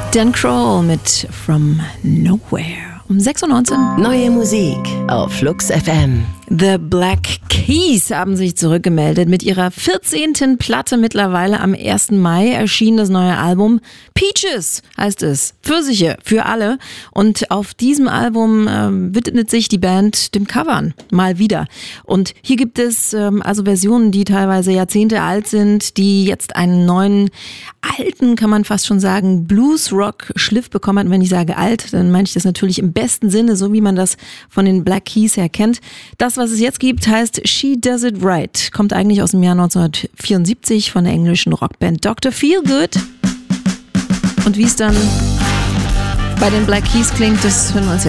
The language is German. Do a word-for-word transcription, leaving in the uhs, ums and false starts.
Dan Kroll mit From Nowhere. Um sechs Uhr neunzehn. Neue Musik auf Flux F M. The Black Keys haben sich zurückgemeldet. Mit ihrer vierzehnten Platte mittlerweile am ersten Mai erschien das neue Album. Peaches heißt es. Pfirsiche für alle. Und auf diesem Album äh, widmet sich die Band dem Covern mal wieder. Und hier gibt es ähm, also Versionen, die teilweise Jahrzehnte alt sind, die jetzt einen neuen, alten, kann man fast schon sagen, Blues-Rock-Schliff bekommen hat. Und wenn ich sage alt, dann meine ich das natürlich im besten Sinne, so wie man das von den Black Keys her kennt. Das, was es jetzt gibt, heißt She Does It Right. Kommt eigentlich aus dem Jahr neunzehnhundertvierundsiebzig von der englischen Rockband Doktor Feelgood. Und wie es dann bei den Black Keys klingt, das hören wir uns jetzt